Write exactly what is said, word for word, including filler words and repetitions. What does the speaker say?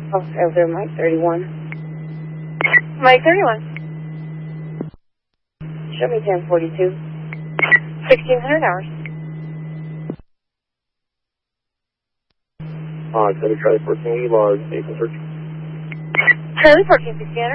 Oh, over Mike thirty-one. Mike thirty-one. Show me ten forty-two. sixteen hundred hours. Uh, Charlie Charlie fourteen, large, vehicle search. Charlie fourteen, sixteen hundred.